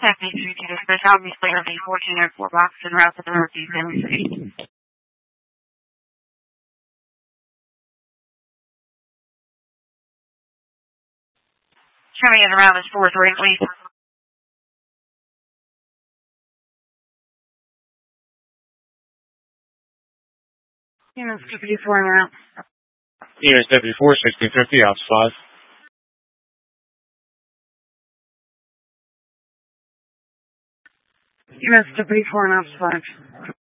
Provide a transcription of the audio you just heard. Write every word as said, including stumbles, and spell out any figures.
Happy to to discuss obviously of the fourteen oh four box and route to the Northeast Family Street. Show me it around this four three, please. Units fifty-four and route. Units fifty-four, sixteen fifty, ops five. Units fifty-four and ops five.